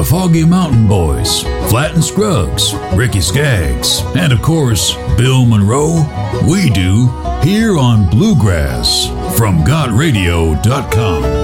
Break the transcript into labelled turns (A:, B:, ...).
A: the Foggy Mountain Boys, Flatt and Scruggs, Ricky Skaggs, and of course, Bill Monroe. We do here on Bluegrass from GotRadio.com.